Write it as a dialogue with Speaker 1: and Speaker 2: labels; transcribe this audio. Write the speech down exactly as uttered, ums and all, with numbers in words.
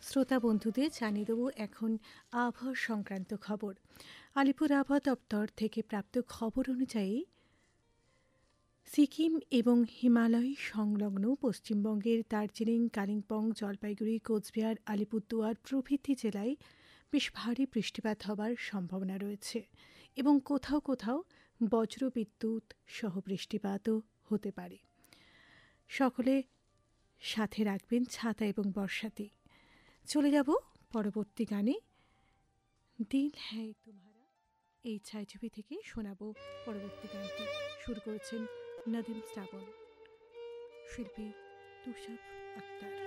Speaker 1: শ্রোতা বন্ধুদের জানিয়ে দেব এখন আবহাওয়া সংক্রান্ত খবর। আলিপুর আবহাওয়া দপ্তর থেকে প্রাপ্ত খবর অনুযায়ী সিকিম এবং হিমালয় সংলগ্ন পশ্চিমবঙ্গের দার্জিলিং, কালিম্পং, জলপাইগুড়ি, কোচবিহার, আলিপুরদুয়ার প্রভৃতি জেলায় বেশ ভারী বৃষ্টিপাত হবার সম্ভাবনা রয়েছে এবং কোথাও কোথাও বজ্রবিদ্যুৎ সহ বৃষ্টিপাতও হতে পারে। সকলে সাথে রাখবেন ছাতা এবং বর্ষাতি। চলে যাব পরবর্তী গানে। দিল হ্যায় তুমহারা এই ছায়াছবি থেকে শোনাবো পরবর্তী গানটি। শুরু করেছেন নদীম শ্রাবণ, শিল্পী তুষার আক্তার।